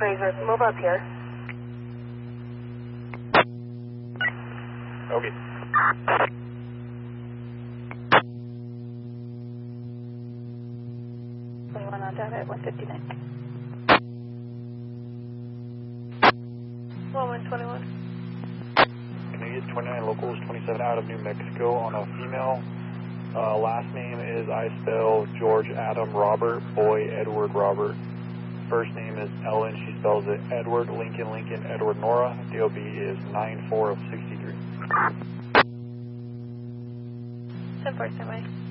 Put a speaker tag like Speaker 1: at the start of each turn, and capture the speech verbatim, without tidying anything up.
Speaker 1: Fraser, move up here.
Speaker 2: Okay.
Speaker 1: twenty-one on data at one fifty-nine. one one twenty-one.
Speaker 2: Canadian twenty-nine locals twenty-seven out of New Mexico on a female. Uh, last name is I spell George Adam Robert, boy Edward Robert. First name is Ellen, she spells it Edward Lincoln Lincoln Edward Nora. D O B is nine four of sixty-three.
Speaker 1: ten four, stand by.